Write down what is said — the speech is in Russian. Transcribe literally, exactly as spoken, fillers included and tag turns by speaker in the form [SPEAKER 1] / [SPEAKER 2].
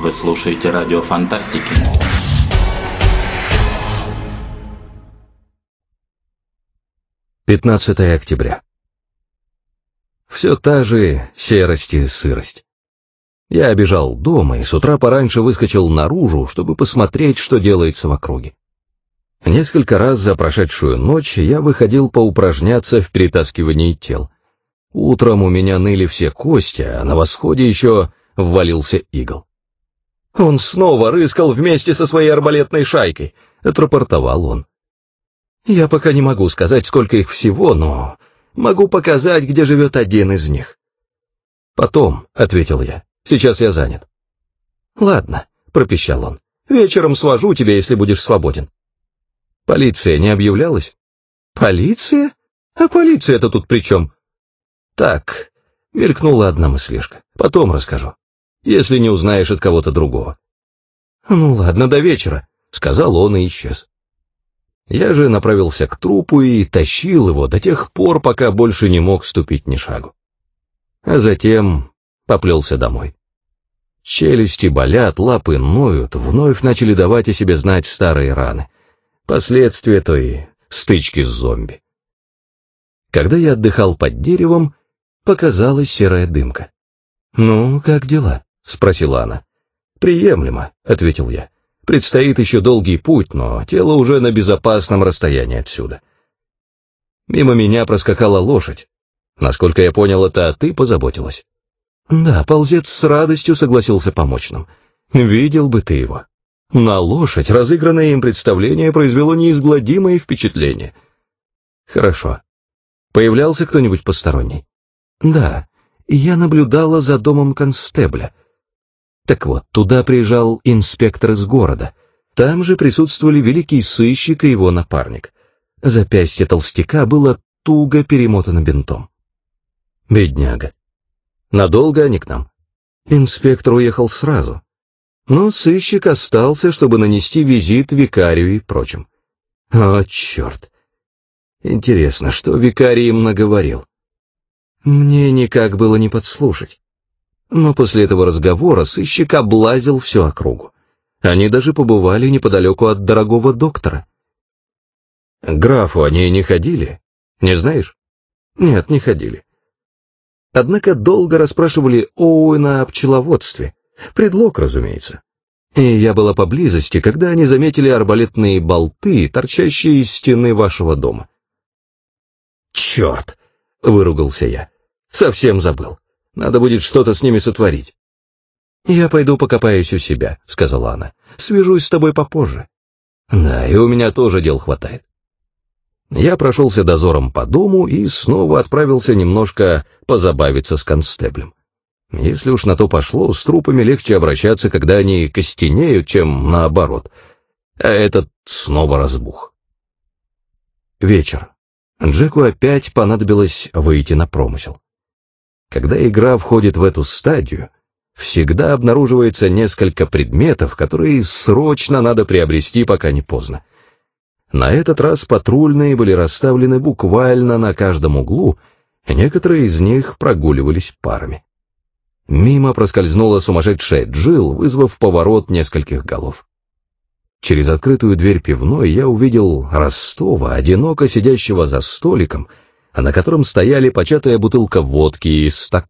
[SPEAKER 1] Вы слушаете радио Фантастики.
[SPEAKER 2] пятнадцатое октября. Все та же серость и сырость. Я обежал дома и с утра пораньше выскочил наружу, чтобы посмотреть, что делается в округе. Несколько раз за прошедшую ночь я выходил поупражняться в перетаскивании тел. Утром у меня ныли все кости, а на восходе еще ввалился игл. «Он снова рыскал вместе со своей арбалетной шайкой», — отрапортовал он. «Я пока не могу сказать, сколько их всего, но могу показать, где живет один из них». «Потом», — ответил я, — «сейчас я занят». «Ладно», — пропищал он, — «вечером свожу тебя, если будешь свободен». «Полиция не объявлялась?» «Полиция? А полиция-то тут при чем?» «Так», — мелькнула одна мыслишка, — «потом расскажу, если не узнаешь от кого-то другого». «Ну ладно, до вечера», — сказал он и исчез. Я же направился к трупу и тащил его до тех пор, пока больше не мог ступить ни шагу. А затем поплелся домой. Челюсти болят, лапы ноют, вновь начали давать о себе знать старые раны. Последствия той стычки с зомби. Когда я отдыхал под деревом, показалась серая дымка. «Ну, как дела?» — спросила она. «Приемлемо», — ответил я. «Предстоит еще долгий путь, но тело уже на безопасном расстоянии отсюда». Мимо меня проскакала лошадь. Насколько я понял, это ты позаботилась. Да, ползец с радостью согласился помочь нам. Видел бы ты его. На лошадь разыгранное им представление произвело неизгладимое впечатление. Хорошо. Появлялся кто-нибудь посторонний? Да, я наблюдала за домом констебля. Так вот, туда приезжал инспектор из города. Там же присутствовали великий сыщик и его напарник. Запястье толстяка было туго перемотано бинтом. Бедняга. Надолго они к нам? Инспектор уехал сразу. Но сыщик остался, чтобы нанести визит викарию и прочим. О, черт! Интересно, что викарий им наговорил? Мне никак было не подслушать. Но после этого разговора сыщик облазил всю округу. Они даже побывали неподалеку от дорогого доктора. К графу они не ходили? Не знаешь? Нет, не ходили. Однако долго расспрашивали Оуэна о пчеловодстве. Предлог, разумеется. И я была поблизости, когда они заметили арбалетные болты, торчащие из стены вашего дома. «Черт!» — выругался я. «Совсем забыл. Надо будет что-то с ними сотворить». «Я пойду покопаюсь у себя», — сказала она. «Свяжусь с тобой попозже». «Да, и у меня тоже дел хватает». Я прошелся дозором по дому и снова отправился немножко позабавиться с констеблем. Если уж на то пошло, с трупами легче обращаться, когда они костенеют, чем наоборот. А этот снова разбух. Вечер. Джеку опять понадобилось выйти на промысел. Когда игра входит в эту стадию, всегда обнаруживается несколько предметов, которые срочно надо приобрести, пока не поздно. На этот раз патрульные были расставлены буквально на каждом углу, и некоторые из них прогуливались парами. Мимо проскользнула сумасшедшая Джилл, вызвав поворот нескольких голов. Через открытую дверь пивной я увидел Ростова, одиноко сидящего за столиком, на котором стояли початая бутылка водки и стакан.